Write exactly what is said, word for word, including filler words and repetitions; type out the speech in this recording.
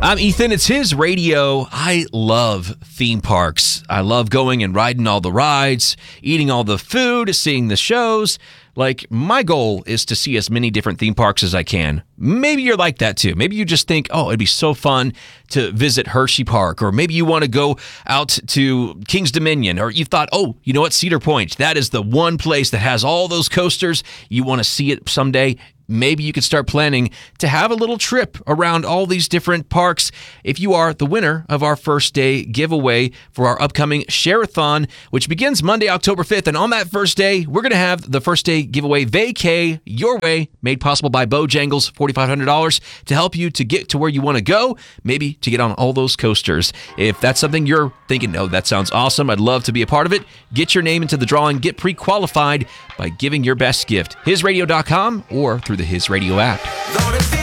I'm Ethan. It's his radio. I love theme parks. I love going and riding all the rides, eating all the food, seeing the shows. Like, my goal is to see as many different theme parks as I can. Maybe you're like that too. Maybe you just think, oh, it'd be so fun to visit Hershey Park. Or maybe you want to go out to King's Dominion. Or you thought, oh, you know what, Cedar Point, that is the one place that has all those coasters. You want to see it someday. Maybe you could start planning to have a little trip around all these different parks if you are the winner of our first day giveaway for our upcoming Share-a-thon, which begins Monday, October fifth. And on that first day, we're going to have the first day giveaway vacay your way, made possible by Bojangles, four thousand five hundred dollars, to help you to get to where you want to go, maybe to get on all those coasters. If that's something you're thinking, oh, that sounds awesome, I'd love to be a part of it, get your name into the drawing, get pre-qualified by giving your best gift. his radio dot com or through the His Radio app.